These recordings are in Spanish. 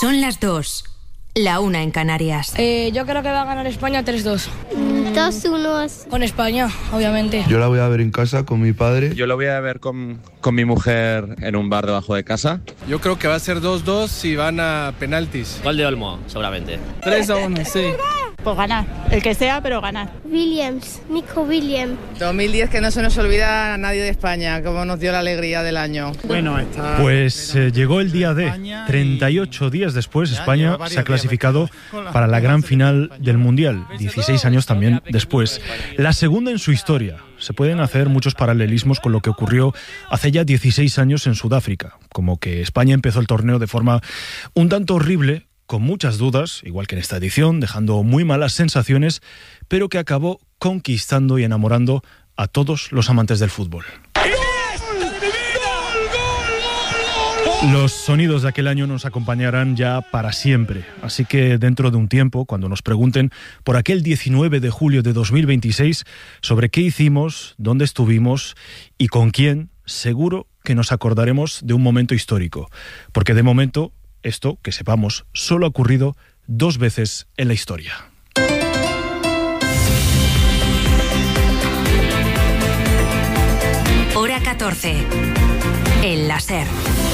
Son las 2, la 1 en Canarias. Yo creo que va a ganar España 3-2. 2-1. Con España, obviamente. Yo la voy a ver en casa con mi padre. Yo la voy a ver con mi mujer en un bar debajo de casa. Yo creo que va a ser 2-2 y van a penaltis. Gol de Olmo, seguramente. 3-1, sí. Pues ganar, el que sea, pero ganar. Nico Williams. 2010, que no se nos olvida a nadie de España, como nos dio la alegría del año. Bueno, pues llegó el día D. 38 días después, España se ha clasificado para la gran final del Mundial. 16 años también después. La segunda en su historia. Se pueden hacer muchos paralelismos con lo que ocurrió hace ya 16 años en Sudáfrica. Como que España empezó el torneo de forma un tanto horrible, con muchas dudas, igual que en esta edición, dejando muy malas sensaciones, pero que acabó conquistando y enamorando a todos los amantes del fútbol. Los sonidos de aquel año nos acompañarán ya para siempre, así que dentro de un tiempo, cuando nos pregunten por aquel 19 de julio de 2026, sobre qué hicimos, dónde estuvimos y con quién, seguro que nos acordaremos de un momento histórico, porque de momento esto, que sepamos, solo ha ocurrido 2 veces en la historia. Hora 14. El láser.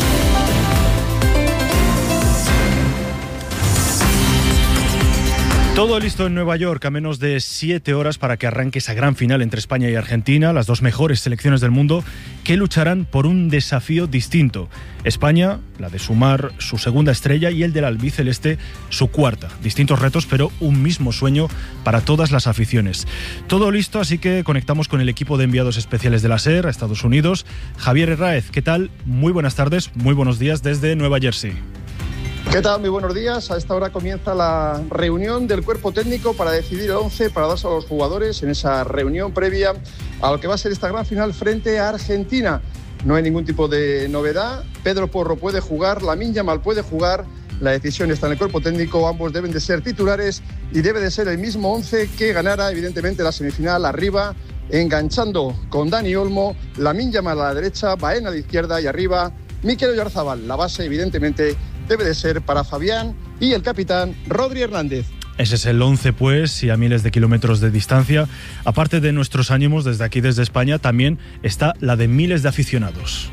Todo listo en Nueva York, a menos de 7 horas para que arranque esa gran final entre España y Argentina, las 2 mejores selecciones del mundo, que lucharán por un desafío distinto. España, la de sumar su segunda estrella, y el del albiceleste, su cuarta. Distintos retos, pero un mismo sueño para todas las aficiones. Todo listo, así que conectamos con el equipo de enviados especiales de la SER a Estados Unidos. Javier Herráez, ¿qué tal? Muy buenas tardes, muy buenos días desde Nueva Jersey. ¿Qué tal? Muy buenos días. A esta hora comienza la reunión del cuerpo técnico para decidir el 11 para darse a los jugadores en esa reunión previa a lo que va a ser esta gran final frente a Argentina. No hay ningún tipo de novedad. Pedro Porro puede jugar, Lamine Yamal puede jugar. La decisión está en el cuerpo técnico. Ambos deben de ser titulares y debe de ser el mismo 11 que ganara, evidentemente, la semifinal arriba, enganchando con Dani Olmo, Lamine Yamal a la derecha, Baena a la izquierda y arriba Mikel Oyarzabal. La base, evidentemente, debe de ser para Fabián y el capitán Rodri Hernández. Ese es el 11, pues, y a miles de kilómetros de distancia. Aparte de nuestros ánimos desde aquí, desde España, también está la de miles de aficionados.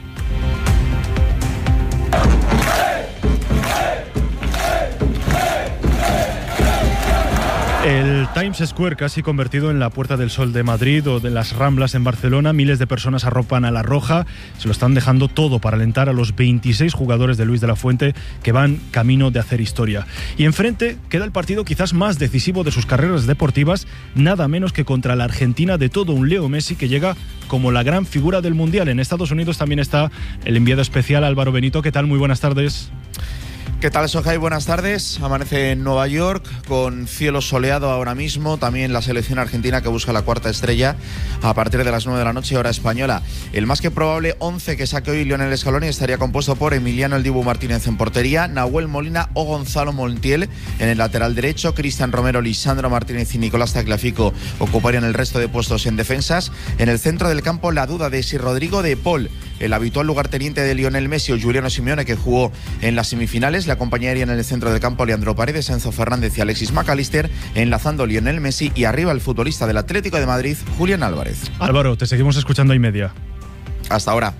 El Times Square, casi convertido en la Puerta del Sol de Madrid o de las Ramblas en Barcelona, miles de personas arropan a la roja, se lo están dejando todo para alentar a los 26 jugadores de Luis de la Fuente que van camino de hacer historia. Y enfrente queda el partido quizás más decisivo de sus carreras deportivas, nada menos que contra la Argentina de todo un Leo Messi, que llega como la gran figura del Mundial. En Estados Unidos también está el enviado especial Álvaro Benito. ¿Qué tal? Muy buenas tardes. ¿Qué tal, Sohai? Buenas tardes. Amanece en Nueva York con cielo soleado ahora mismo. También la selección argentina que busca la cuarta estrella a partir de las 9 de la noche, hora española. El más que probable 11 que saque hoy Lionel Scaloni estaría compuesto por Emiliano El Dibu Martínez en portería, Nahuel Molina o Gonzalo Montiel en el lateral derecho, Cristian Romero, Lisandro Martínez y Nicolás Tagliafico ocuparían el resto de puestos en defensas. En el centro del campo, la duda de si Rodrigo de Paul, el habitual lugarteniente de Lionel Messi, o Giuliano Simeone, que jugó en las semifinales. Le acompañarían en el centro del campo Leandro Paredes, Enzo Fernández y Alexis McAllister, enlazando Lionel Messi, y arriba el futbolista del Atlético de Madrid, Julián Álvarez. Álvaro, te seguimos escuchando a y media. Hasta ahora.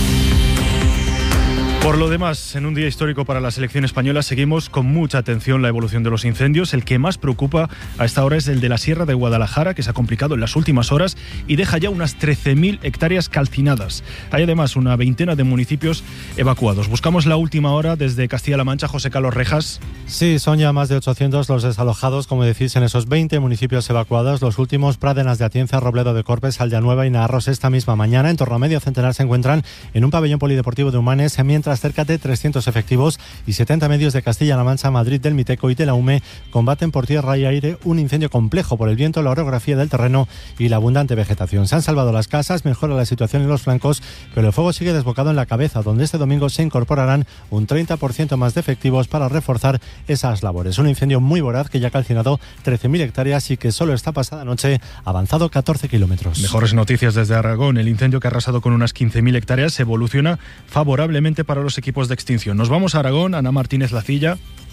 Por lo demás, en un día histórico para la selección española, seguimos con mucha atención la evolución de los incendios. El que más preocupa a esta hora es el de la Sierra de Guadalajara, que se ha complicado en las últimas horas y deja ya unas 13.000 hectáreas calcinadas. Hay además una veintena de municipios evacuados. Buscamos la última hora desde Castilla-La Mancha. José Carlos Rejas. Sí, son ya más de 800 los desalojados, como decís, en esos 20 municipios evacuados. Los últimos: Pradenas de Atienza, Robledo de Corpes, Aldeanueva y Naarros. Esta misma mañana, en torno a medio centenar se encuentran en un pabellón polideportivo de Humanes, mientras cerca de 300 efectivos y 70 medios de Castilla-La Mancha, Madrid, del Miteco y de la UME combaten por tierra y aire un incendio complejo por el viento, la orografía del terreno y la abundante vegetación. Se han salvado las casas, mejora la situación en los flancos, pero el fuego sigue desbocado en la cabeza, donde este domingo se incorporarán un 30% más de efectivos para reforzar esas labores. Un incendio muy voraz que ya ha calcinado 13.000 hectáreas y que solo esta pasada noche ha avanzado 14 kilómetros. Mejores noticias desde Aragón. El incendio, que ha arrasado con unas 15.000 hectáreas, evoluciona favorablemente para los equipos de extinción. Nos vamos a Aragón. Ana Martínez Lacilla.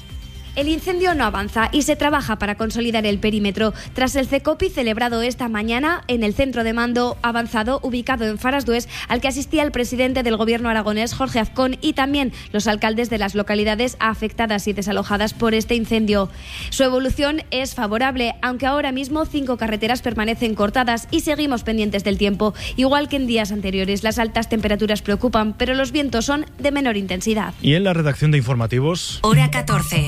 El incendio no avanza y se trabaja para consolidar el perímetro. Tras el CECOPI celebrado esta mañana en el centro de mando avanzado ubicado en Farasdués, al que asistía el presidente del gobierno aragonés, Jorge Azcón, y también los alcaldes de las localidades afectadas y desalojadas por este incendio. Su evolución es favorable, aunque ahora mismo 5 carreteras permanecen cortadas y seguimos pendientes del tiempo. Igual que en días anteriores, las altas temperaturas preocupan, pero los vientos son de menor intensidad. Y en la redacción de informativos... Hora 14.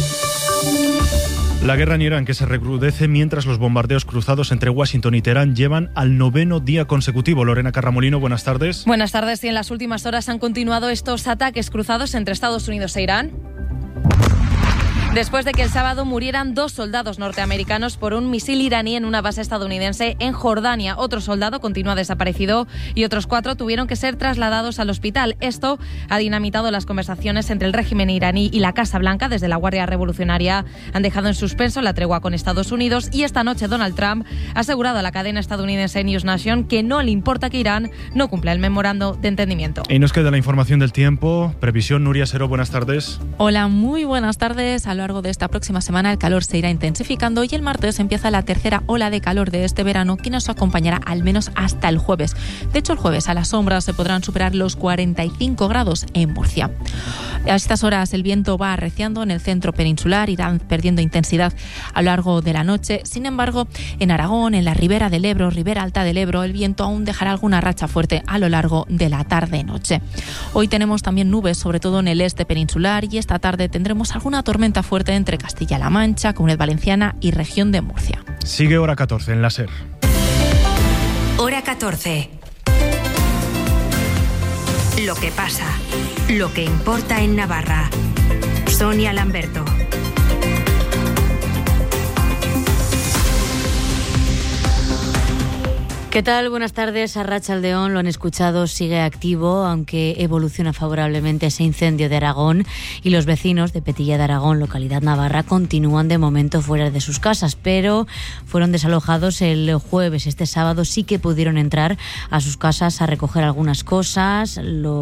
La guerra en Irán, que se recrudece mientras los bombardeos cruzados entre Washington y Teherán llevan al 9º día consecutivo. Lorena Carramolino, buenas tardes. Buenas tardes. Y en las últimas horas han continuado estos ataques cruzados entre Estados Unidos e Irán, después de que el sábado murieran 2 soldados norteamericanos por un misil iraní en una base estadounidense en Jordania. Otro soldado continúa desaparecido y otros 4 tuvieron que ser trasladados al hospital. Esto ha dinamitado las conversaciones entre el régimen iraní y la Casa Blanca. Desde la Guardia Revolucionaria han dejado en suspenso la tregua con Estados Unidos, y esta noche Donald Trump ha asegurado a la cadena estadounidense News Nation que no le importa que Irán no cumpla el memorando de entendimiento. Y nos queda la información del tiempo. Previsión, Nuria Seró, buenas tardes. Hola, muy buenas tardes. A lo largo de esta próxima semana el calor se irá intensificando y el martes empieza la tercera ola de calor de este verano, que nos acompañará al menos hasta el jueves. De hecho, el jueves a la sombra se podrán superar los 45 grados en Murcia. A estas horas el viento va arreciando en el centro peninsular, irán perdiendo intensidad a lo largo de la noche. Sin embargo, en Aragón, en la ribera del Ebro, ribera alta del Ebro, el viento aún dejará alguna racha fuerte a lo largo de la tarde-noche. Hoy tenemos también nubes, sobre todo en el este peninsular, y esta tarde tendremos alguna tormenta fuerte entre Castilla-La Mancha, Comunidad Valenciana y región de Murcia. Sigue Hora 14 en la SER. Hora 14. Lo que pasa, lo que importa en Navarra. Sonia Lamberto. ¿Qué tal? Buenas tardes. Arratsaldeón, lo han escuchado, sigue activo, aunque evoluciona favorablemente ese incendio de Aragón, y los vecinos de Petilla de Aragón, localidad navarra, continúan de momento fuera de sus casas, pero fueron desalojados el jueves. Este sábado sí que pudieron entrar a sus casas a recoger algunas cosas.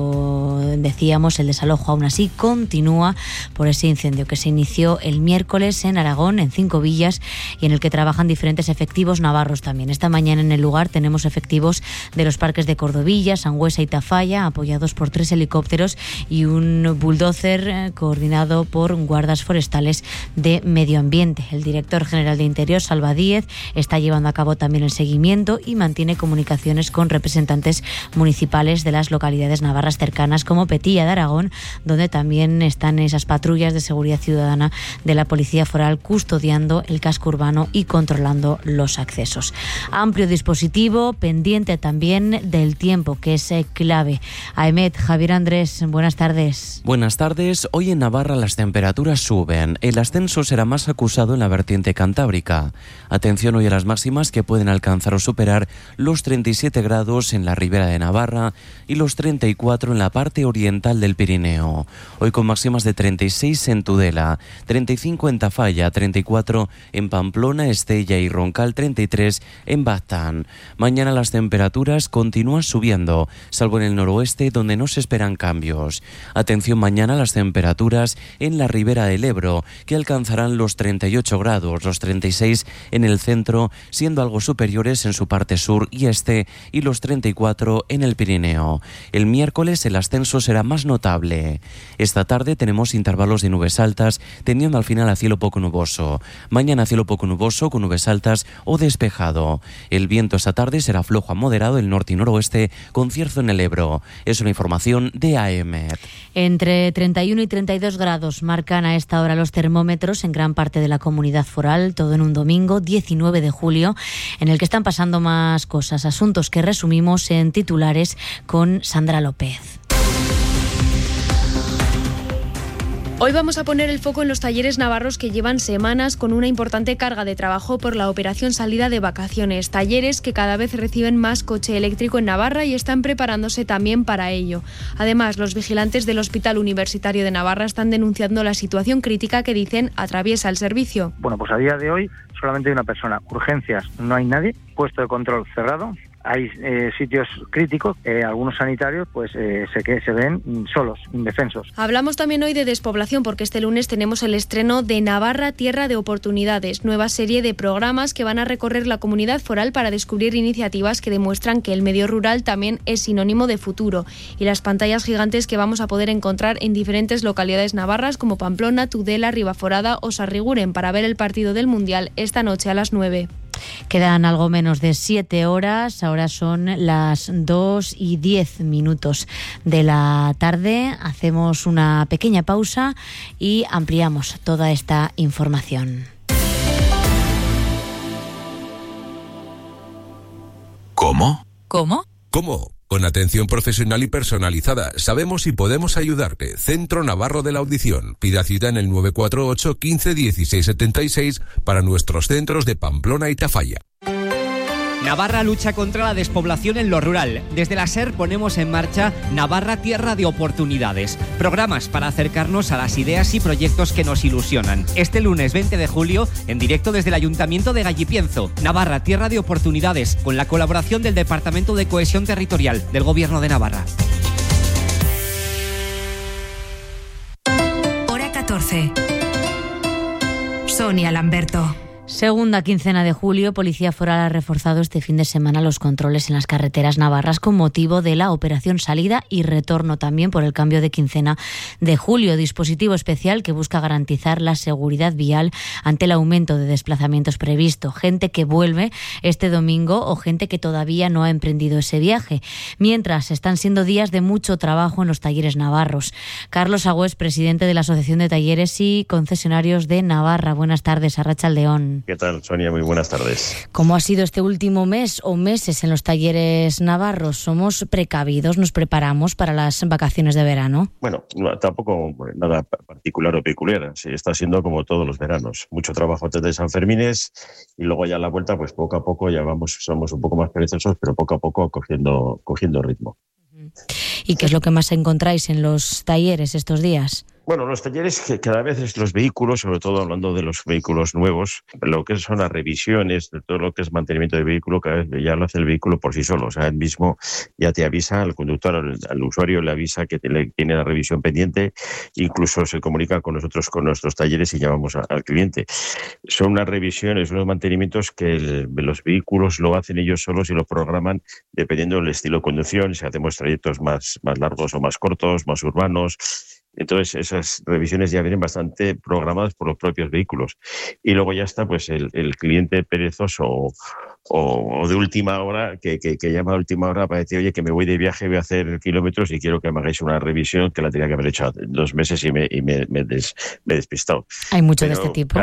Lo decíamos, el desalojo aún así continúa por ese incendio que se inició el miércoles en Aragón, en 5 villas, y en el que trabajan diferentes efectivos navarros también. Esta mañana en el lugar tenemos efectivos de los parques de Cordovilla, Sangüesa y Tafalla, apoyados por 3 helicópteros y un bulldozer coordinado por guardas forestales de medio ambiente. El director general de Interior, Salva Díez, está llevando a cabo también el seguimiento y mantiene comunicaciones con representantes municipales de las localidades navarras cercanas, como Petilla de Aragón, donde también están esas patrullas de seguridad ciudadana de la Policía Foral custodiando el casco urbano y controlando los accesos. Amplio dispositivo pendiente también del tiempo, que es clave. AEMET, Javier Andrés, buenas tardes. Buenas tardes. Hoy en Navarra las temperaturas suben. El ascenso será más acusado en la vertiente cantábrica. Atención hoy a las máximas, que pueden alcanzar o superar los 37 grados en la ribera de Navarra y los 34 en la parte oriental del Pirineo. Hoy con máximas de 36 en Tudela, 35 en Tafalla, 34 en Pamplona, Estella y Roncal, 33 en Baztán. Mañana las temperaturas continúan subiendo, salvo en el noroeste, donde no se esperan cambios. Atención mañana a las temperaturas en la ribera del Ebro, que alcanzarán los 38 grados, los 36 en el centro, siendo algo superiores en su parte sur y este, y los 34 en el Pirineo. El miércoles el ascenso será más notable. Esta tarde tenemos intervalos de nubes altas, tendiendo al final a cielo poco nuboso. Mañana cielo poco nuboso, con nubes altas o despejado. El viento esta tarde será flojo a moderado del norte y noroeste, con cierzo en el Ebro. Es una información de AEMET. Entre 31 y 32 grados marcan a esta hora los termómetros en gran parte de la comunidad foral, todo en un domingo 19 de julio, en el que están pasando más cosas, asuntos que resumimos en titulares con Sandra López. Hoy vamos a poner el foco en los talleres navarros que llevan semanas con una importante carga de trabajo por la operación salida de vacaciones. Talleres que cada vez reciben más coche eléctrico en Navarra y están preparándose también para ello. Además, los vigilantes del Hospital Universitario de Navarra están denunciando la situación crítica que dicen atraviesa el servicio. Bueno, pues a día de hoy solamente hay una persona. Urgencias, no hay nadie. Puesto de control cerrado. hay sitios críticos, algunos sanitarios pues se ven solos, indefensos. Hablamos también hoy de despoblación porque este lunes tenemos el estreno de Navarra, Tierra de Oportunidades, nueva serie de programas que van a recorrer la comunidad foral para descubrir iniciativas que demuestran que el medio rural también es sinónimo de futuro, y las pantallas gigantes que vamos a poder encontrar en diferentes localidades navarras como Pamplona, Tudela, Ribaforada o Sarriguren para ver el partido del Mundial esta noche a las 9. Quedan algo menos de 7 horas, ahora son las 2:10 de la tarde. Hacemos una pequeña pausa y ampliamos toda esta información. ¿Cómo? ¿Cómo? ¿Cómo? Con atención profesional y personalizada. Sabemos y podemos ayudarte. Centro Navarro de la Audición. Pida cita en el 948 15 16 76 para nuestros centros de Pamplona y Tafalla. Navarra lucha contra la despoblación en lo rural. Desde la SER ponemos en marcha Navarra, Tierra de Oportunidades. Programas para acercarnos a las ideas y proyectos que nos ilusionan. Este lunes 20 de julio, en directo desde el Ayuntamiento de Gallipienzo. Navarra, Tierra de Oportunidades, con la colaboración del Departamento de Cohesión Territorial del Gobierno de Navarra. Hora 14. Sonia Lamberto. Segunda quincena de julio, Policía Foral ha reforzado este fin de semana los controles en las carreteras navarras con motivo de la operación salida y retorno, también por el cambio de quincena de julio. Dispositivo especial que busca garantizar la seguridad vial ante el aumento de desplazamientos previsto. Gente que vuelve este domingo o gente que todavía no ha emprendido ese viaje. Mientras, están siendo días de mucho trabajo en los talleres navarros. Carlos Agüés, presidente de la Asociación de Talleres y Concesionarios de Navarra. Buenas tardes, Arratsaldeón. ¿Qué tal, Sonia? Muy buenas tardes. ¿Cómo ha sido este último mes o meses en los talleres navarros? ¿Somos precavidos? ¿Nos preparamos para las vacaciones de verano? Bueno, tampoco nada particular o peculiar. Sí, está siendo como todos los veranos. Mucho trabajo antes de San Fermines y luego ya a la vuelta, pues poco a poco ya somos un poco más perezosos, pero poco a poco cogiendo ritmo. ¿Y qué es lo que más encontráis en los talleres estos días? Bueno, los talleres, que cada vez los vehículos, sobre todo hablando de los vehículos nuevos, lo que son las revisiones, de todo lo que es mantenimiento de vehículo, cada vez ya lo hace el vehículo por sí solo. O sea, él mismo ya te avisa, al conductor, al usuario le avisa que tiene la revisión pendiente, incluso se comunica con nosotros, con nuestros talleres y llamamos al cliente. Son unas revisiones, unos mantenimientos que los vehículos lo hacen ellos solos y lo programan dependiendo del estilo de conducción, si hacemos trayectos más largos o más cortos, más urbanos. Entonces esas revisiones ya vienen bastante programadas por los propios vehículos. Y luego ya está pues el cliente perezoso o de última hora que llama a última hora para decir, oye, que me voy de viaje, voy a hacer kilómetros y quiero que me hagáis una revisión que la tenía que haber hecho 2 meses y me he despistado. Hay mucho de este tipo.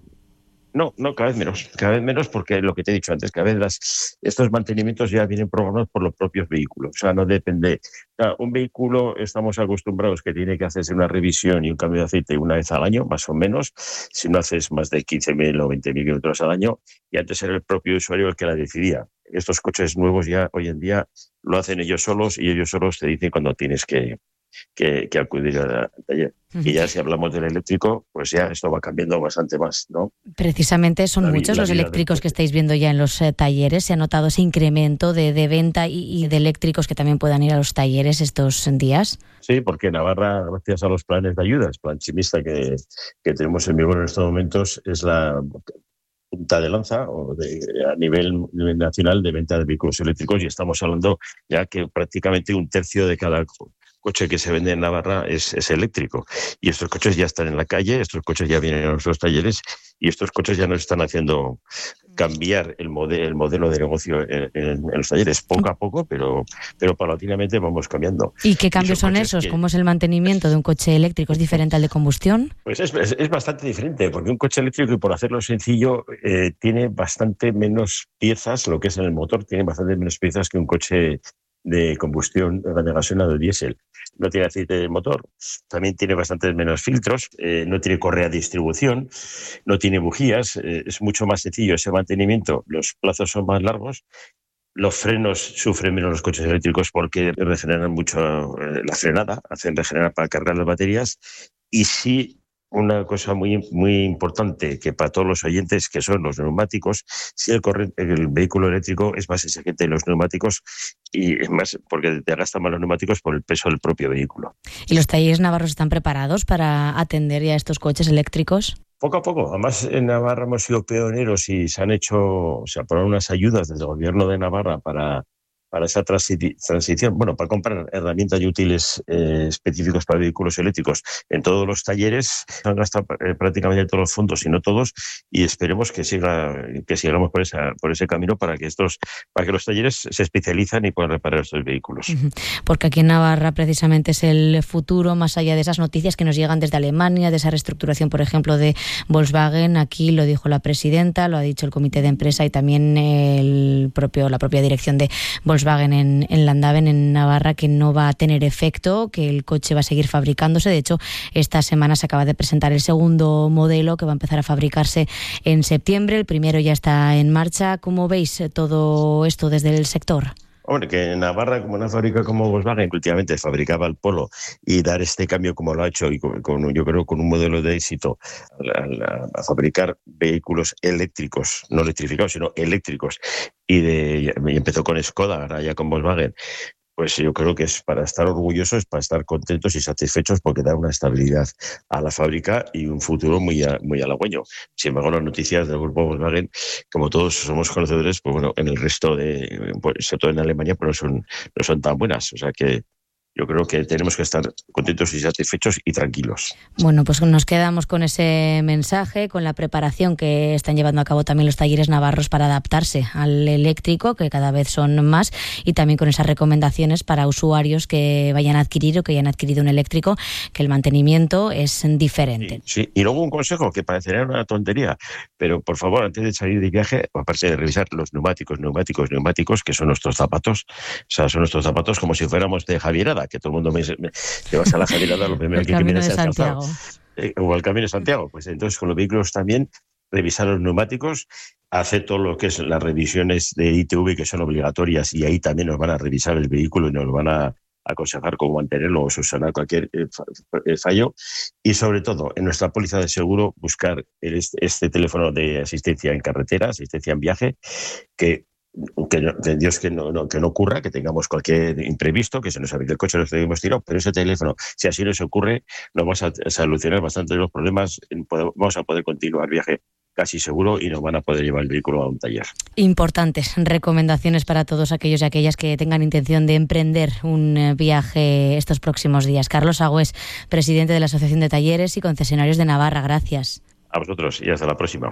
No, cada vez menos porque lo que te he dicho antes, cada vez estos mantenimientos ya vienen programados por los propios vehículos, o sea, no depende. Un vehículo estamos acostumbrados que tiene que hacerse una revisión y un cambio de aceite una vez al año, más o menos, si no haces más de 15.000 o 20.000 kilómetros al año, y antes era el propio usuario el que la decidía. Estos coches nuevos ya hoy en día lo hacen ellos solos y ellos solos te dicen cuando tienes que acudir al taller. Y ya si hablamos del eléctrico, pues ya esto va cambiando bastante más, ¿no? Precisamente son muchos los eléctricos que estáis viendo ya en los talleres. ¿Se ha notado ese incremento de venta y de eléctricos que también puedan ir a los talleres estos días? Sí, porque Navarra, gracias a los planes de ayudas, plan chimista que tenemos en vigor en estos momentos, es la punta de lanza a nivel nacional de venta de vehículos eléctricos, y estamos hablando ya que prácticamente 1/3 de cada coche que se vende en Navarra es eléctrico, y estos coches ya están en la calle, estos coches ya vienen a nuestros talleres y estos coches ya nos están haciendo cambiar el modelo de negocio en los talleres poco a poco, pero paulatinamente vamos cambiando. ¿Y qué cambios son esos? ¿Cómo es el mantenimiento de un coche eléctrico? ¿Es diferente al de combustión? Pues es bastante diferente, porque un coche eléctrico, y por hacerlo sencillo, tiene bastante menos piezas, lo que es en el motor, tiene bastante menos piezas que un coche de combustión de gasolina o de diésel. No tiene aceite de motor, también tiene bastante menos filtros, no tiene correa de distribución, no tiene bujías, es mucho más sencillo ese mantenimiento, los plazos son más largos, los frenos sufren menos los coches eléctricos porque regeneran mucho la frenada, hacen regenerar para cargar las baterías, y sí una cosa muy importante que para todos los oyentes, que son los neumáticos. Si el vehículo eléctrico es más exigente en los neumáticos y es más porque te gastan más los neumáticos por el peso del propio vehículo. ¿Y los talleres navarros están preparados para atender ya estos coches eléctricos? Poco a poco. Además, en Navarra hemos sido pioneros y se han aprobaron unas ayudas desde el gobierno de Navarra para esa transición, para comprar herramientas y útiles específicos para vehículos eléctricos en todos los talleres. Se han gastado prácticamente todos los fondos, si no todos, y esperemos que sigamos por ese camino para que los talleres se especializan y puedan reparar estos vehículos. Porque aquí en Navarra precisamente es el futuro, más allá de esas noticias que nos llegan desde Alemania, de esa reestructuración, por ejemplo, de Volkswagen. Aquí lo dijo la presidenta, lo ha dicho el comité de empresa y también la propia dirección de Volkswagen en Landaven, en Navarra, que no va a tener efecto, que el coche va a seguir fabricándose. De hecho, esta semana se acaba de presentar el segundo modelo que va a empezar a fabricarse en septiembre. El primero ya está en marcha. ¿Cómo veis todo esto desde el sector? Hombre, que en Navarra, como una fábrica como Volkswagen, que últimamente fabricaba el Polo, y dar este cambio como lo ha hecho, y yo creo con un modelo de éxito, a fabricar vehículos eléctricos, no electrificados, sino eléctricos, y empezó con Skoda, ahora ya con Volkswagen. Pues yo creo que es para estar orgullosos, para estar contentos y satisfechos, porque da una estabilidad a la fábrica y un futuro muy halagüeño. Sin embargo, las noticias del grupo Volkswagen, como todos somos conocedores, en el resto sobre todo en Alemania, pues no son tan buenas. O sea que yo creo que tenemos que estar contentos y satisfechos y tranquilos. Bueno, pues nos quedamos con ese mensaje, con la preparación que están llevando a cabo también los talleres navarros para adaptarse al eléctrico, que cada vez son más, y también con esas recomendaciones para usuarios que vayan a adquirir o que hayan adquirido un eléctrico, que el mantenimiento es diferente. Sí. Y luego un consejo que parecería una tontería, pero por favor, antes de salir de viaje, aparte de revisar los neumáticos, que son nuestros zapatos, o sea, son nuestros zapatos como si fuéramos de Javierada, que todo el mundo te vas a la Javierada, lo primero que viene es el calzado. O al Camino de Santiago. Pues entonces con los vehículos también revisar los neumáticos, hacer todo lo que es las revisiones de ITV, que son obligatorias, y ahí también nos van a revisar el vehículo y nos van a aconsejar cómo mantenerlo o subsanar cualquier fallo. Y sobre todo, en nuestra póliza de seguro, buscar este teléfono de asistencia en carretera, asistencia en viaje, que Dios que no ocurra, que tengamos cualquier imprevisto, que se nos avise el coche, nos hemos tirado, pero ese teléfono, si así nos ocurre, nos vamos a solucionar bastante los problemas, vamos a poder continuar viaje casi seguro y nos van a poder llevar el vehículo a un taller. Importantes recomendaciones para todos aquellos y aquellas que tengan intención de emprender un viaje estos próximos días. Carlos Agüés, presidente de la Asociación de Talleres y Concesionarios de Navarra, gracias. A vosotros y hasta la próxima.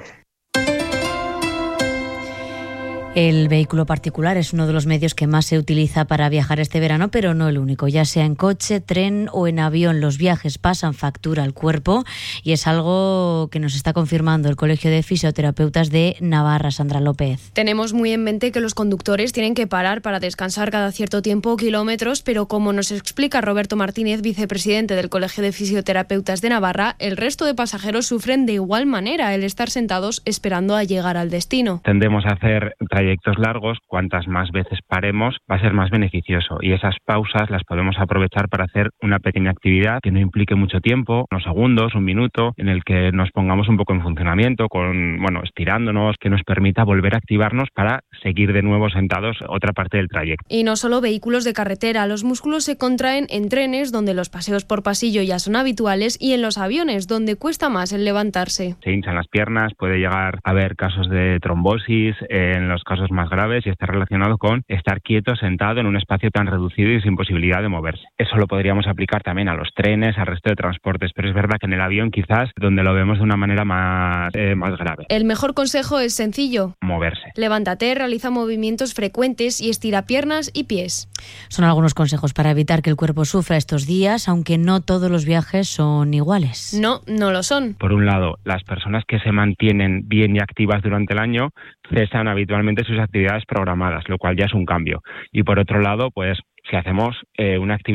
El vehículo particular es uno de los medios que más se utiliza para viajar este verano, pero no el único. Ya sea en coche, tren o en avión, los viajes pasan factura al cuerpo, y es algo que nos está confirmando el Colegio de Fisioterapeutas de Navarra. Sandra López. Tenemos muy en mente que los conductores tienen que parar para descansar cada cierto tiempo o kilómetros, pero como nos explica Roberto Martínez, vicepresidente del Colegio de Fisioterapeutas de Navarra, el resto de pasajeros sufren de igual manera el estar sentados esperando a llegar al destino. Tendemos a hacer trayectos largos, cuantas más veces paremos va a ser más beneficioso, y esas pausas las podemos aprovechar para hacer una pequeña actividad que no implique mucho tiempo, unos segundos, un minuto, en el que nos pongamos un poco en funcionamiento, estirándonos, que nos permita volver a activarnos para seguir de nuevo sentados otra parte del trayecto. Y no solo vehículos de carretera, los músculos se contraen en trenes, donde los paseos por pasillo ya son habituales, y en los aviones, donde cuesta más el levantarse. Se hinchan las piernas, puede llegar a haber casos de trombosis en los casos más graves, y está relacionado con estar quieto, sentado en un espacio tan reducido y sin posibilidad de moverse. Eso lo podríamos aplicar también a los trenes, al resto de transportes, pero es verdad que en el avión quizás donde lo vemos de una manera más grave. El mejor consejo es sencillo: moverse. Levántate, realiza movimientos frecuentes y estira piernas y pies. Son algunos consejos para evitar que el cuerpo sufra estos días, aunque no todos los viajes son iguales. No lo son. Por un lado, las personas que se mantienen bien y activas durante el año cesan habitualmente sus actividades programadas, lo cual ya es un cambio. Y por otro lado, pues si hacemos una actividad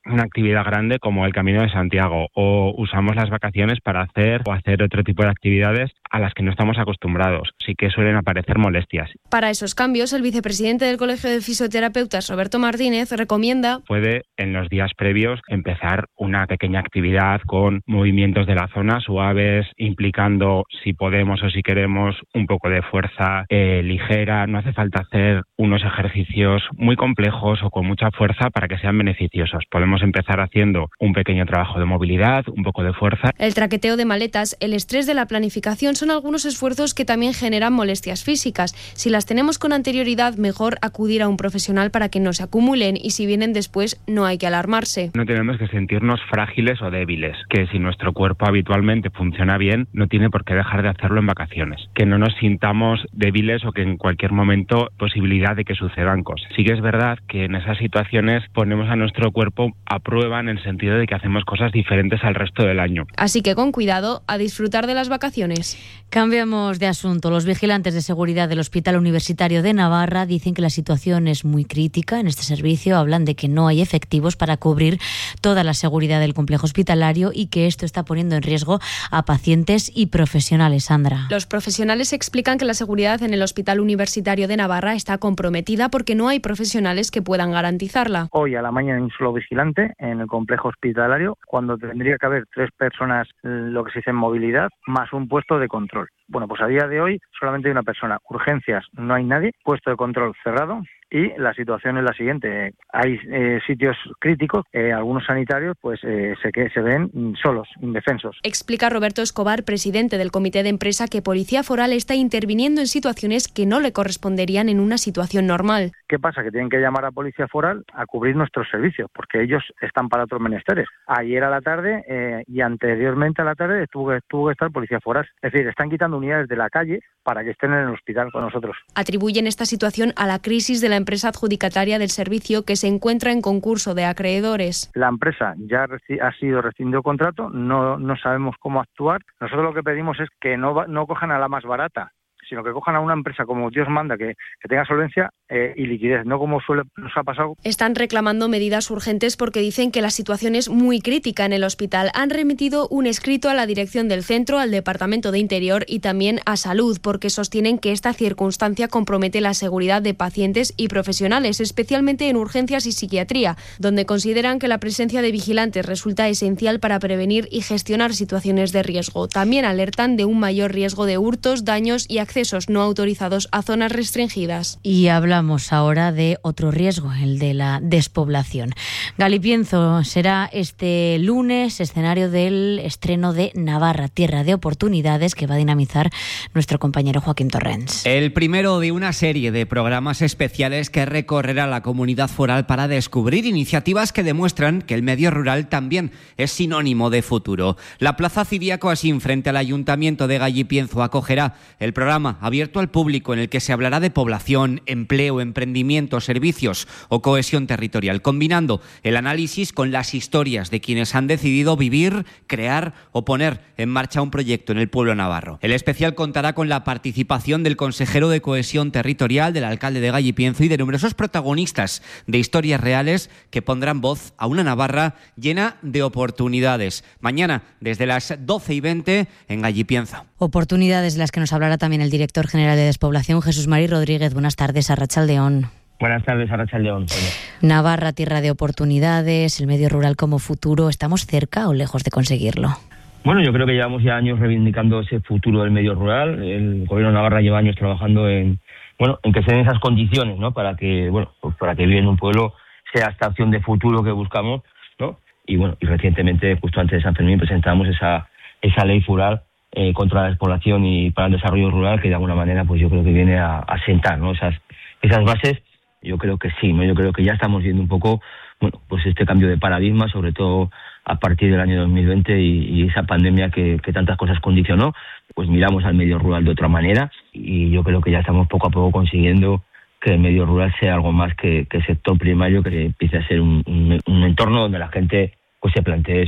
una actividad grande como el Camino de Santiago, o usamos las vacaciones para hacer otro tipo de actividades a las que no estamos acostumbrados. Sí que suelen aparecer molestias. Para esos cambios, el vicepresidente del Colegio de Fisioterapeutas, Roberto Martínez, recomienda: puede en los días previos empezar una pequeña actividad con movimientos de la zona suaves, implicando, si podemos o si queremos, un poco de fuerza ligera. No hace falta hacer unos ejercicios muy complejos o con mucha fuerza para que sean beneficiosos. Podemos empezar haciendo un pequeño trabajo de movilidad, un poco de fuerza. El traqueteo de maletas, el estrés de la planificación son algunos esfuerzos que también generan molestias físicas. Si las tenemos con anterioridad, mejor acudir a un profesional para que no se acumulen, y si vienen después, no hay que alarmarse. No tenemos que sentirnos frágiles o débiles, que si nuestro cuerpo habitualmente funciona bien, no tiene por qué dejar de hacerlo en vacaciones. Que no nos sintamos débiles o que en cualquier momento posibilidad de que sucedan cosas. Sí que es verdad que en esas situaciones ponemos a nuestro cuerpo a prueba, en el sentido de que hacemos cosas diferentes al resto del año. Así que con cuidado, a disfrutar de las vacaciones. Cambiamos de asunto. Los vigilantes de seguridad del Hospital Universitario de Navarra dicen que la situación es muy crítica en este servicio. Hablan de que no hay efectivos para cubrir toda la seguridad del complejo hospitalario y que esto está poniendo en riesgo a pacientes y profesionales. Sandra. Los profesionales explican que la seguridad en el Hospital Universitario de Navarra está comprometida porque no hay profesionales que puedan garantizarla. Hoy a la mañana hay un solo vigilante en el complejo hospitalario, cuando tendría que haber 3 personas, lo que se dice en movilidad, más un puesto de control. Bueno, pues a día de hoy solamente hay una persona. Urgencias, no hay nadie. Puesto de control cerrado. Y la situación es la siguiente: hay sitios críticos, algunos sanitarios pues se ven solos, indefensos. Explica Roberto Escobar, presidente del Comité de Empresa, que Policía Foral está interviniendo en situaciones que no le corresponderían en una situación normal. ¿Qué pasa? Que tienen que llamar a Policía Foral a cubrir nuestros servicios, porque ellos están para otros menesteres. Ayer a la tarde y anteriormente a la tarde tuvo que estar Policía Foral. Es decir, están quitando unidades de la calle para que estén en el hospital con nosotros. Atribuyen esta situación a la crisis de la empresa adjudicataria del servicio, que se encuentra en concurso de acreedores. La empresa ya ha sido rescindido contrato, no sabemos cómo actuar. Nosotros lo que pedimos es que no cojan a la más barata, sino que cojan a una empresa como Dios manda, que tenga solvencia y liquidez, no como nos ha pasado. Están reclamando medidas urgentes porque dicen que la situación es muy crítica en el hospital. Han remitido un escrito a la dirección del centro, al Departamento de Interior y también a Salud, porque sostienen que esta circunstancia compromete la seguridad de pacientes y profesionales, especialmente en urgencias y psiquiatría, donde consideran que la presencia de vigilantes resulta esencial para prevenir y gestionar situaciones de riesgo. También alertan de un mayor riesgo de hurtos, daños y accesos no autorizados a zonas restringidas. Y hablamos ahora de otro riesgo, el de la despoblación. Galipienzo será este lunes escenario del estreno de Navarra, Tierra de Oportunidades, que va a dinamizar nuestro compañero Joaquín Torrens. El primero de una serie de programas especiales que recorrerá la comunidad foral para descubrir iniciativas que demuestran que el medio rural también es sinónimo de futuro. La Plaza Ciriaco Asín, frente al Ayuntamiento de Gallipienzo, acogerá el programa abierto al público en el que se hablará de población, empleo, emprendimiento, servicios o cohesión territorial, combinando el análisis con las historias de quienes han decidido vivir, crear o poner en marcha un proyecto en el pueblo navarro. El especial contará con la participación del consejero de Cohesión Territorial, del alcalde de Gallipienzo y de numerosos protagonistas de historias reales que pondrán voz a una Navarra llena de oportunidades. Mañana, desde las 12:20 en Gallipienzo. Oportunidades de las que nos hablará también el director general de Despoblación, Jesús Mari Rodríguez. Buenas tardes, Arratsaldeón. Buenas tardes, Arratsaldeón. Navarra, tierra de oportunidades, el medio rural como futuro. ¿Estamos cerca o lejos de conseguirlo? Bueno, yo creo que llevamos ya años reivindicando ese futuro del medio rural. El gobierno de Navarra lleva años trabajando en que se den esas condiciones, ¿no? Para que vivir en un pueblo sea esta opción de futuro que buscamos, ¿no? Y recientemente, justo antes de San Fermín, presentamos esa ley foral contra la despoblación y para el desarrollo rural, que de alguna manera pues yo creo que viene a sentar, ¿no? esas bases. Yo creo que sí, ¿no? Yo creo que ya estamos viendo un poco pues este cambio de paradigma, sobre todo a partir del año 2020 y esa pandemia que tantas cosas condicionó. Pues miramos al medio rural de otra manera y yo creo que ya estamos poco a poco consiguiendo que el medio rural sea algo más que sector primario, que empiece a ser un entorno donde la gente pues se plantee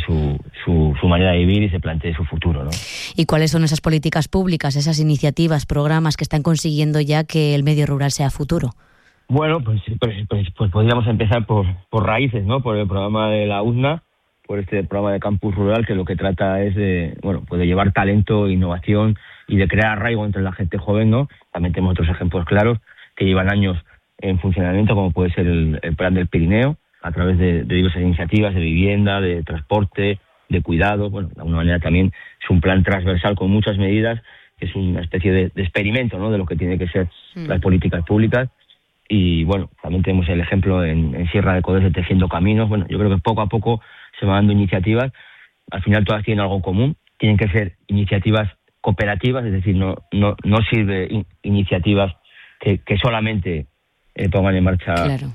su manera de vivir y se plantee su futuro, ¿no? ¿Y cuáles son esas políticas públicas, esas iniciativas, programas que están consiguiendo ya que el medio rural sea futuro? Bueno, pues podríamos empezar por raíces, ¿no? Por el programa de la USNA, por este programa de Campus Rural, que lo que trata es de llevar talento, innovación y de crear arraigo entre la gente joven, ¿no? También tenemos otros ejemplos claros que llevan años en funcionamiento, como puede ser el Plan del Pirineo, a través de diversas iniciativas de vivienda, de transporte, de cuidado. Bueno, de alguna manera también es un plan transversal con muchas medidas, que es una especie de experimento, ¿no? De lo que tiene que ser las políticas públicas. Y bueno, también tenemos el ejemplo en Sierra de Codés de Tejiendo Caminos. Bueno, yo creo que poco a poco se van dando iniciativas. Al final todas tienen algo común. Tienen que ser iniciativas cooperativas, es decir, no sirve iniciativas que solamente pongan en marcha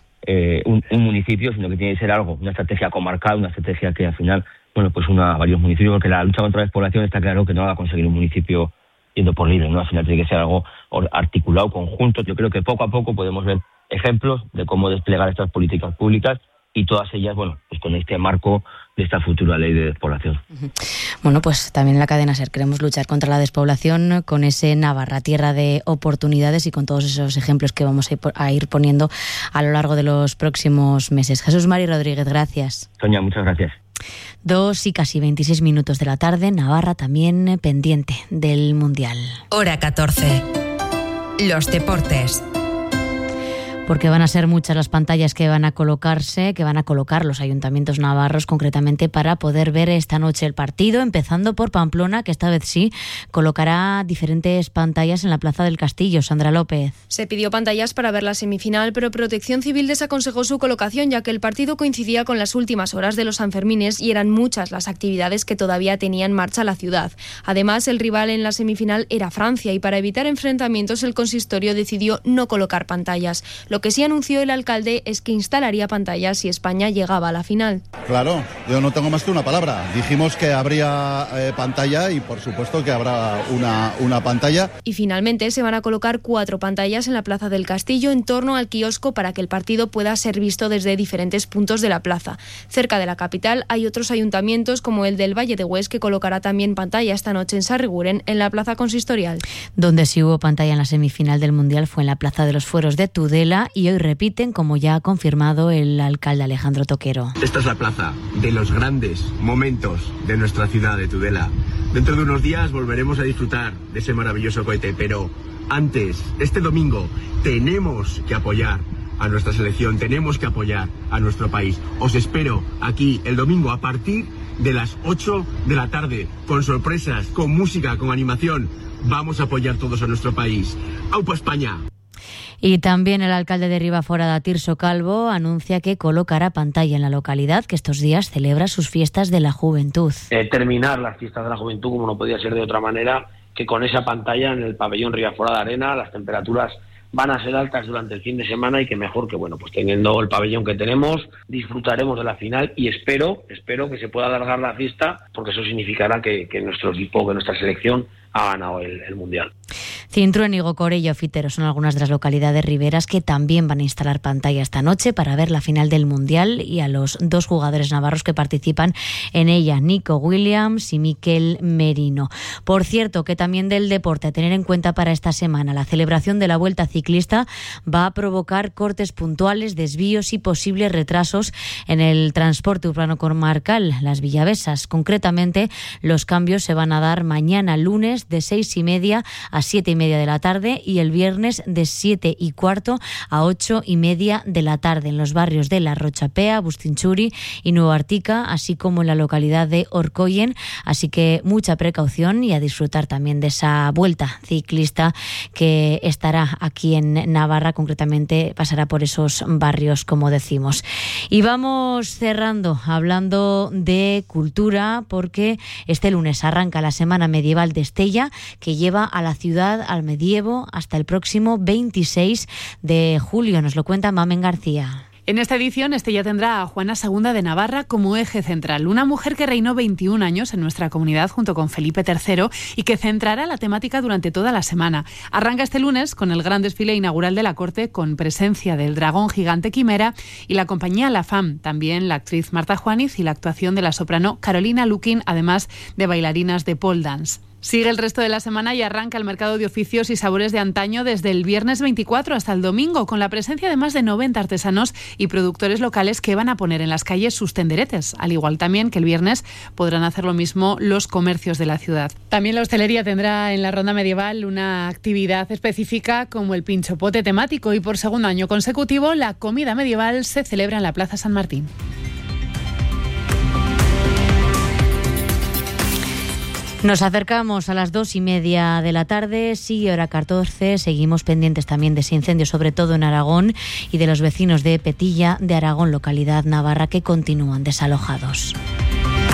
un municipio, sino que tiene que ser algo, una estrategia comarcal, una estrategia que al final, pues una a varios municipios, porque la lucha contra la despoblación está claro que no va a conseguir un municipio yendo por libre, ¿no? Al final tiene que ser algo articulado, conjunto. Yo creo que poco a poco podemos ver ejemplos de cómo desplegar estas políticas públicas y todas ellas, pues con este marco de esta futura ley de despoblación. Bueno, pues también en la cadena SER queremos luchar contra la despoblación con ese Navarra, tierra de oportunidades, y con todos esos ejemplos que vamos a ir poniendo a lo largo de los próximos meses. Jesús Mari Rodríguez, gracias. Sonia, muchas gracias. 2 y casi 26 minutos de la tarde, Navarra también pendiente del Mundial. Hora 14. Los deportes. Porque van a ser muchas las pantallas que van a colocar los ayuntamientos navarros, concretamente para poder ver esta noche el partido, empezando por Pamplona, que esta vez sí colocará diferentes pantallas en la Plaza del Castillo. Sandra López. Se pidió pantallas para ver la semifinal, pero Protección Civil desaconsejó su colocación, ya que el partido coincidía con las últimas horas de los Sanfermines y eran muchas las actividades que todavía tenía en marcha la ciudad. Además, el rival en la semifinal era Francia, y para evitar enfrentamientos el consistorio decidió no colocar pantallas. Lo que sí anunció el alcalde es que instalaría pantallas si España llegaba a la final. Claro, yo no tengo más que una palabra. Dijimos que habría pantalla y por supuesto que habrá una pantalla. Y finalmente se van a colocar 4 pantallas en la Plaza del Castillo en torno al kiosco para que el partido pueda ser visto desde diferentes puntos de la plaza. Cerca de la capital hay otros ayuntamientos como el del Valle de Hues, que colocará también pantalla esta noche en Sarriguren, en la Plaza Consistorial. Donde sí hubo pantalla en la semifinal del Mundial fue en la Plaza de los Fueros de Tudela, y hoy repiten, como ya ha confirmado el alcalde Alejandro Toquero. Esta es la plaza de los grandes momentos de nuestra ciudad de Tudela. Dentro de unos días volveremos a disfrutar de ese maravilloso cohete, pero antes, este domingo, tenemos que apoyar a nuestra selección, tenemos que apoyar a nuestro país. Os espero aquí el domingo a partir de las 8 de la tarde, con sorpresas, con música, con animación. Vamos a apoyar todos a nuestro país. ¡Aupa España! Y también el alcalde de Ribaforada, Tirso Calvo, anuncia que colocará pantalla en la localidad, que estos días celebra sus fiestas de la juventud. Terminar las fiestas de la juventud, como no podía ser de otra manera, que con esa pantalla en el pabellón Ribaforada Arena. Las temperaturas van a ser altas durante el fin de semana, y que mejor que, pues teniendo el pabellón que tenemos, disfrutaremos de la final, y espero que se pueda alargar la fiesta, porque eso significará que nuestro equipo, que nuestra selección ha ganado el Mundial. Cintruénigo, Corella o Fitero son algunas de las localidades riberas que también van a instalar pantalla esta noche para ver la final del Mundial y a los 2 jugadores navarros que participan en ella, Nico Williams y Miquel Merino. Por cierto, que también del deporte a tener en cuenta para esta semana, la celebración de la Vuelta Ciclista va a provocar cortes puntuales, desvíos y posibles retrasos en el transporte urbano comarcal, las Villavesas. Concretamente, los cambios se van a dar mañana lunes de 6:30 a 7:30 de la tarde y el viernes de 7:15 a 8:30 de la tarde en los barrios de La Rochapea, Bustinchuri y Nuevo Artica, así como en la localidad de Orcoyen. Así que mucha precaución y a disfrutar también de esa Vuelta Ciclista que estará aquí en Navarra, concretamente pasará por esos barrios, como decimos. Y vamos cerrando hablando de cultura, porque este lunes arranca la Semana Medieval de Estella, que lleva a la ciudad al medievo hasta el próximo 26 de julio. Nos lo cuenta Mamen García. En esta edición, Estella tendrá a Juana II de Navarra como eje central, una mujer que reinó 21 años en nuestra comunidad junto con Felipe III y que centrará la temática durante toda la semana. Arranca este lunes con el gran desfile inaugural de la corte, con presencia del dragón gigante Quimera y la compañía La Fam, también la actriz Marta Juaniz y la actuación de la soprano Carolina Lukin, además de bailarinas de pole dance. Sigue el resto de la semana y arranca el mercado de oficios y sabores de antaño desde el viernes 24 hasta el domingo, con la presencia de más de 90 artesanos y productores locales que van a poner en las calles sus tenderetes. Al igual también que el viernes podrán hacer lo mismo los comercios de la ciudad. También la hostelería tendrá en la ronda medieval una actividad específica como el pinchopote temático, y por segundo año consecutivo la comida medieval se celebra en la Plaza San Martín. Nos acercamos a las 2:30 de la tarde, sigue hora 14, seguimos pendientes también de ese incendio, sobre todo en Aragón, y de los vecinos de Petilla de Aragón, localidad navarra, que continúan desalojados.